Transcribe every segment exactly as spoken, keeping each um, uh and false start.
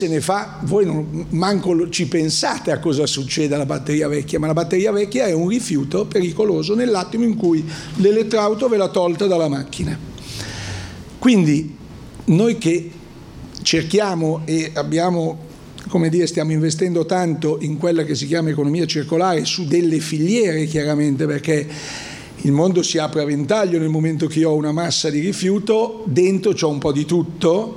se ne fa, voi non, manco ci pensate a cosa succede alla batteria vecchia, ma la batteria vecchia è un rifiuto pericoloso nell'attimo in cui l'elettrauto ve l'ha tolta dalla macchina. Quindi noi che cerchiamo e abbiamo, come dire, stiamo investendo tanto in quella che si chiama economia circolare, su delle filiere chiaramente, perché il mondo si apre a ventaglio nel momento che io ho una massa di rifiuto, dentro c'ho un po' di tutto,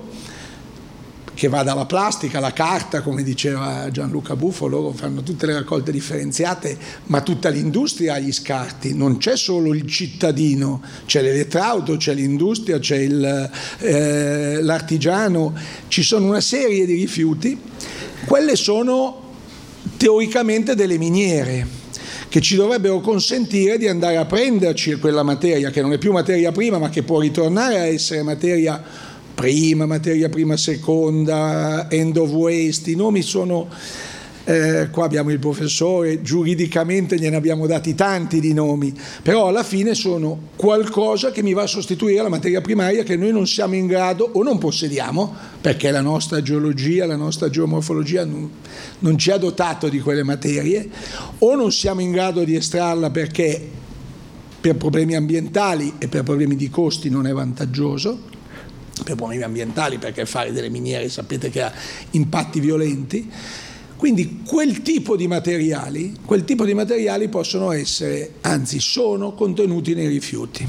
che va dalla plastica alla carta, come diceva Gianluca Buffo, loro fanno tutte le raccolte differenziate, ma tutta l'industria ha gli scarti, non c'è solo il cittadino, c'è l'elettrauto, c'è l'industria, c'è il, eh, l'artigiano, ci sono una serie di rifiuti, quelle sono teoricamente delle miniere, che ci dovrebbero consentire di andare a prenderci quella materia, che non è più materia prima, ma che può ritornare a essere materia prima, materia prima seconda, end of waste, i nomi sono, eh, qua abbiamo il professore, giuridicamente gliene abbiamo dati tanti di nomi, però alla fine sono qualcosa che mi va a sostituire la materia primaria che noi non siamo in grado o non possediamo, perché la nostra geologia, la nostra geomorfologia non, non ci ha dotato di quelle materie, o non siamo in grado di estrarla perché per problemi ambientali e per problemi di costi non è vantaggioso, per problemi ambientali, perché fare delle miniere sapete che ha impatti violenti. Quindi quel tipo di materiali, quel tipo di materiali possono essere, anzi sono contenuti nei rifiuti,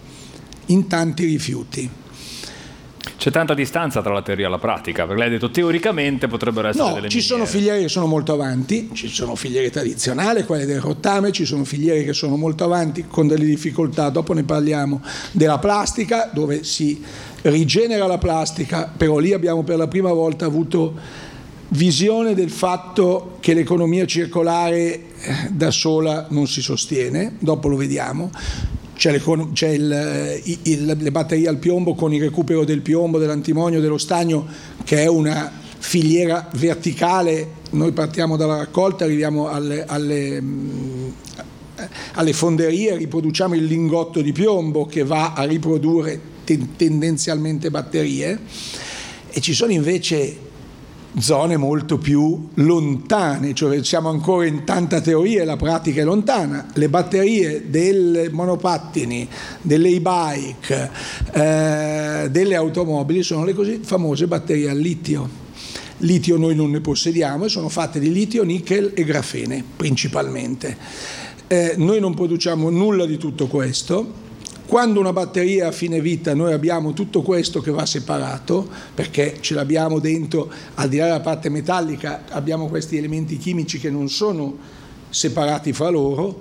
in tanti rifiuti. C'è tanta distanza tra la teoria e la pratica, perché lei ha detto teoricamente potrebbero essere no, delle ci miniere. Sono filiere che sono molto avanti, ci sono filiere tradizionali, quelle del rottame, ci sono filiere che sono molto avanti con delle difficoltà, dopo ne parliamo, della plastica, dove si rigenera la plastica, però lì abbiamo per la prima volta avuto visione del fatto che l'economia circolare da sola non si sostiene, dopo lo vediamo. C'è, c'è il, il, le batterie al piombo con il recupero del piombo, dell'antimonio, dello stagno, che è una filiera verticale. Noi partiamo dalla raccolta, arriviamo alle, alle, alle fonderie, riproduciamo il lingotto di piombo che va a riprodurre ten, tendenzialmente batterie, e ci sono invece zone molto più lontane, cioè siamo ancora in tanta teoria e la pratica è lontana. Le batterie dei monopattini, delle e-bike, eh, delle automobili sono le così famose batterie al litio. Litio noi non ne possediamo e sono fatte di litio, nickel e grafene principalmente. Eh, noi non produciamo nulla di tutto questo. Quando una batteria a fine vita noi abbiamo tutto questo che va separato, perché ce l'abbiamo dentro, al di là della parte metallica, abbiamo questi elementi chimici che non sono separati fra loro,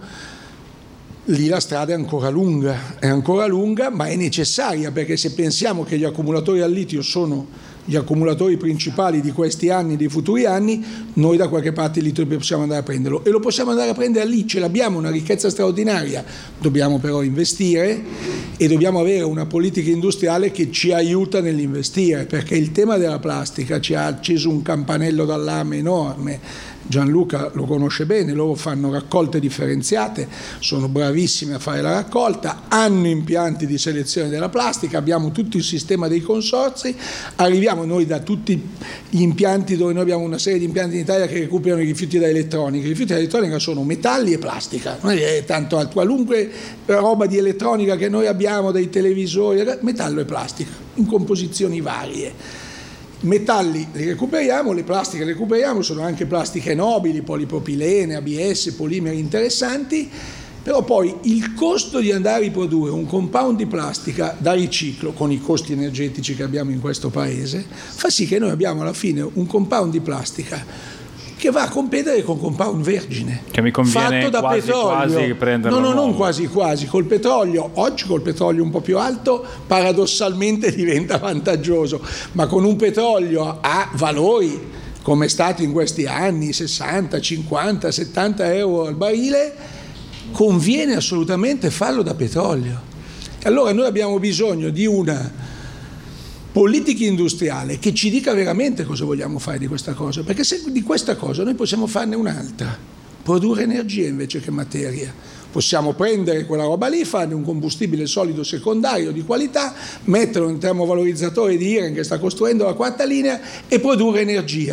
lì la strada è ancora lunga, è ancora lunga, ma è necessaria, perché se pensiamo che gli accumulatori al litio sono gli accumulatori principali di questi anni e dei futuri anni, noi da qualche parte il litio possiamo andare a prenderlo, e lo possiamo andare a prendere lì, ce l'abbiamo, una ricchezza straordinaria. Dobbiamo però investire e dobbiamo avere una politica industriale che ci aiuta nell'investire, perché il tema della plastica ci ha acceso un campanello d'allarme enorme. Gianluca lo conosce bene, loro fanno raccolte differenziate, sono bravissimi a fare la raccolta, hanno impianti di selezione della plastica, abbiamo tutto il sistema dei consorzi, arriviamo noi da tutti gli impianti, dove noi abbiamo una serie di impianti in Italia che recuperano i rifiuti da elettronica. I rifiuti da elettronica sono metalli e plastica, non è tanto altro, qualunque roba di elettronica che noi abbiamo, dai televisori, metallo e plastica, in composizioni varie. Metalli li recuperiamo, le plastiche le recuperiamo, sono anche plastiche nobili, polipropilene, A B S, polimeri interessanti, però poi il costo di andare a riprodurre un compound di plastica da riciclo, con i costi energetici che abbiamo in questo paese, fa sì che noi abbiamo alla fine un compound di plastica che va a competere con compound vergine, che mi conviene fatto da quasi petrolio. quasi prenderlo no no nuovo. non quasi quasi col petrolio, oggi col petrolio un po' più alto paradossalmente diventa vantaggioso, ma con un petrolio a valori come è stato in questi anni, sessanta, cinquanta, settanta euro al barile, conviene assolutamente farlo da petrolio. E allora noi abbiamo bisogno di una politica industriale che ci dica veramente cosa vogliamo fare di questa cosa, perché se di questa cosa noi possiamo farne un'altra, produrre energia invece che materia, possiamo prendere quella roba lì, farne un combustibile solido secondario di qualità, metterlo in un termovalorizzatore di Iren che sta costruendo la quarta linea e produrre energia.